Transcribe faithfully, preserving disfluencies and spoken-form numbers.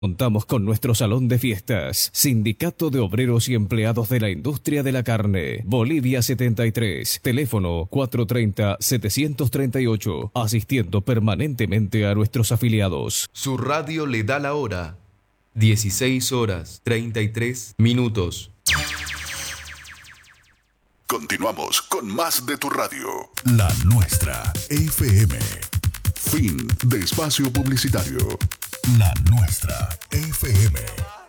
Contamos con nuestro salón de fiestas, Sindicato de Obreros y Empleados de la Industria de la Carne, Bolivia setenta y tres, teléfono cuatro tres cero, siete tres ocho, asistiendo permanentemente a nuestros afiliados. Su radio le da la hora, dieciséis horas treinta y tres minutos. Continuamos con más de tu radio. La nuestra, F M. Fin de espacio publicitario. La nuestra, F M.